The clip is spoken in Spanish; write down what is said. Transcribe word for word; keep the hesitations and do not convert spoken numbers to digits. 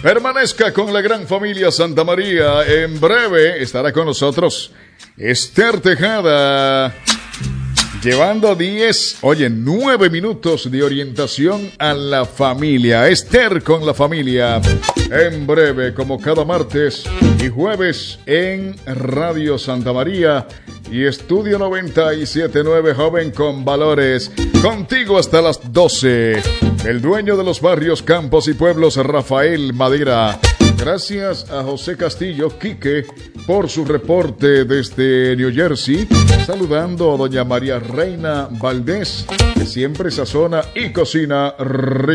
Permanezca con la gran familia Santa María. En breve estará con nosotros Esther Tejada, llevando diez, oye, nueve minutos de orientación a la familia. Esther con la familia. En breve, como cada martes y jueves en Radio Santa María y Estudio noventa y siete punto nueve Joven con Valores. Contigo hasta las doce. El dueño de los barrios, campos y pueblos, Rafael Madera. Gracias a José Castillo, Quique, por su reporte desde New Jersey. Saludando a doña María Reina Valdés, que siempre sazona y cocina rico.